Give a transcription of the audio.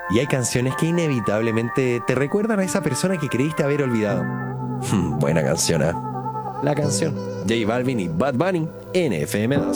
Y hay canciones que inevitablemente te recuerdan a esa persona que creíste haber olvidado. Buena canción, ¿eh? La canción J Balvin y Bad Bunny en FM2.